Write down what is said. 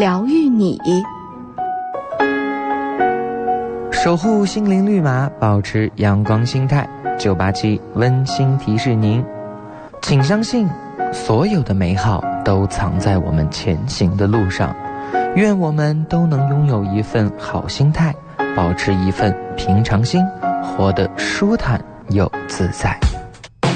疗愈你。 守护心灵绿码，保持阳光心态。987温馨提示您，请相信所有的美好都藏在我们前行的路上。愿我们都能拥有一份好心态，保持一份平常心，活得舒坦又自在。